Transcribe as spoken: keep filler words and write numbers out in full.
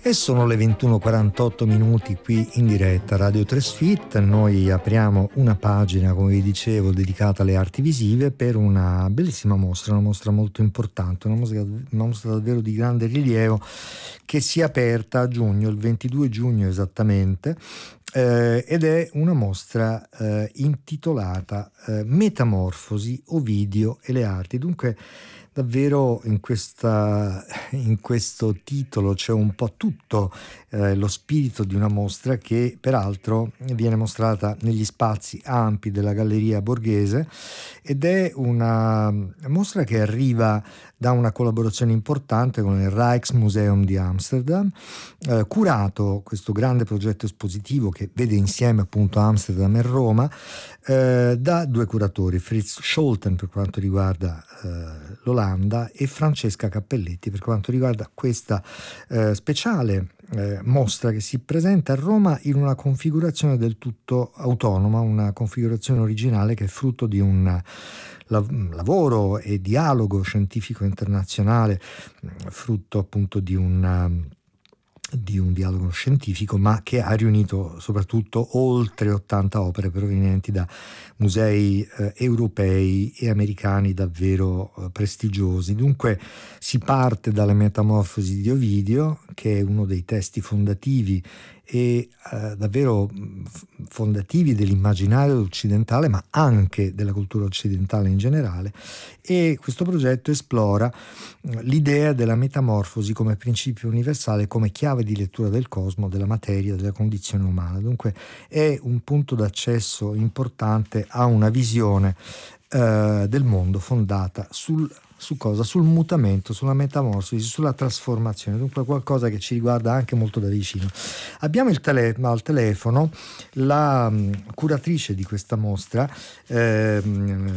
E sono le ventuno e quarantotto minuti qui in diretta Radio tre Sfit. Noi apriamo una pagina, come vi dicevo, dedicata alle arti visive per una bellissima mostra, una mostra molto importante, una mostra, una mostra davvero di grande rilievo che si è aperta a giugno, il ventidue giugno esattamente, eh, ed è una mostra eh, intitolata eh, Metamorfosi, Ovidio e le arti. Dunque davvero in, questa, in questo titolo c'è un po' tutto eh, lo spirito di una mostra che peraltro viene mostrata negli spazi ampi della Galleria Borghese, ed è una mostra che arriva da una collaborazione importante con il Rijksmuseum di Amsterdam, eh, curato questo grande progetto espositivo che vede insieme appunto Amsterdam e Roma, eh, da due curatori, Fritz Scholten per quanto riguarda eh, l'Olanda e Francesca Cappelletti per quanto riguarda questa eh, speciale eh, mostra che si presenta a Roma in una configurazione del tutto autonoma, una configurazione originale che è frutto di un lavoro e dialogo scientifico internazionale, frutto appunto di un di un dialogo scientifico, ma che ha riunito soprattutto oltre ottanta opere provenienti da musei eh, europei e americani davvero eh, prestigiosi. Dunque si parte dalle Metamorfosi di Ovidio, che è uno dei testi fondativi e eh, davvero fondativi dell'immaginario occidentale, ma anche della cultura occidentale in generale, e questo progetto esplora l'idea della metamorfosi come principio universale, come chiave di lettura del cosmo, della materia, della condizione umana. Dunque è un punto d'accesso importante a una visione eh, del mondo fondata sul su cosa? Sul mutamento, sulla metamorfosi, sulla trasformazione, dunque qualcosa che ci riguarda anche molto da vicino. Abbiamo il tele- al telefono la um, curatrice di questa mostra, ehm,